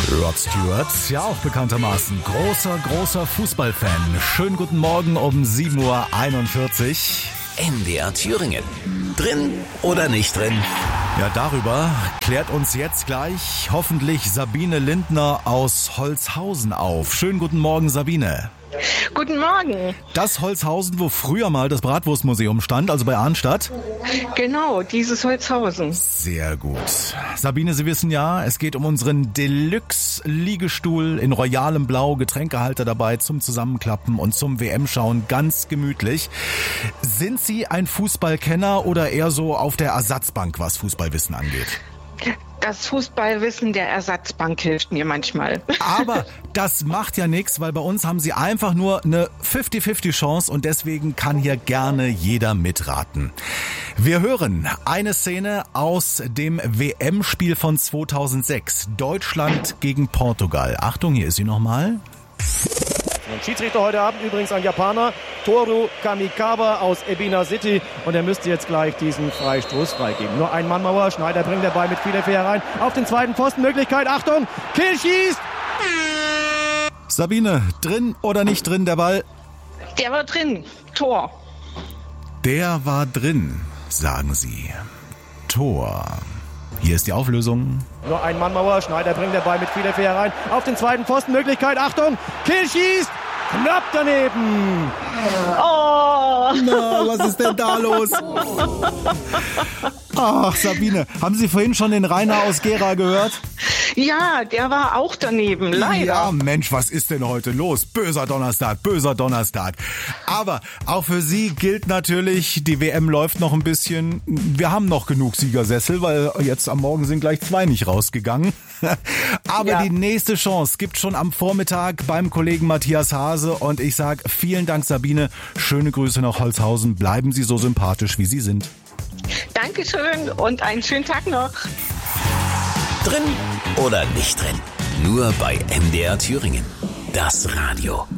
Rod Stewart, ja auch bekanntermaßen großer Fußballfan. Schönen guten Morgen um 7.41 Uhr. NDR Thüringen. Drin oder nicht drin? Ja, darüber klärt uns jetzt gleich hoffentlich Sabine Lindner aus Holzhausen auf. Schönen guten Morgen, Sabine. Guten Morgen. Das Holzhausen, wo früher mal das Bratwurstmuseum stand, also bei Arnstadt? Genau, dieses Holzhausen. Sehr gut. Sabine, Sie wissen ja, es geht um unseren Deluxe-Liegestuhl in royalem Blau, Getränkehalter dabei zum Zusammenklappen und zum WM-Schauen ganz gemütlich. Sind Sie ein Fußballkenner oder eher so auf der Ersatzbank, was Fußballwissen angeht? Das Fußballwissen der Ersatzbank hilft mir manchmal. Aber das macht ja nichts, weil bei uns haben Sie einfach nur eine 50-50 Chance und deswegen kann hier gerne jeder mitraten. Wir hören eine Szene aus dem WM-Spiel von 2006. Deutschland gegen Portugal. Achtung, hier ist sie nochmal. Und Schiedsrichter heute Abend übrigens ein Japaner, Toru Kamikawa aus Ebina City. Und er müsste jetzt gleich diesen Freistoß freigeben. Nur ein Mannmauer, Schneider bringt den Ball mit viel Effet herein. Auf den zweiten Pfosten, Möglichkeit, Achtung, Kiel schießt! Sabine, drin oder nicht drin der Ball? Der war drin, Tor. Der war drin, sagen Sie. Tor. Hier ist die Auflösung. Nur ein Mannmauer, Schneider bringt den Ball mit viel Effet herein. Auf den zweiten Pfosten, Möglichkeit, Achtung, Kiel schießt! Knapp daneben! Oh! Na, was ist denn da los? Ach, Sabine, haben Sie vorhin schon den Rainer aus Gera gehört? Ja, der war auch daneben, leider. Ja, Mensch, was ist denn heute los? Böser Donnerstag, böser Donnerstag. Aber auch für Sie gilt natürlich, die WM läuft noch ein bisschen. Wir haben noch genug Siegersessel, weil jetzt am Morgen sind gleich 2 nicht rausgegangen. Aber ja, die nächste Chance gibt schon am Vormittag beim Kollegen Matthias Hase. Und ich sage vielen Dank, Sabine. Schöne Grüße nach Holzhausen. Bleiben Sie so sympathisch, wie Sie sind. Dankeschön und einen schönen Tag noch. Drin oder nicht drin? Nur bei NDR Thüringen. Das Radio.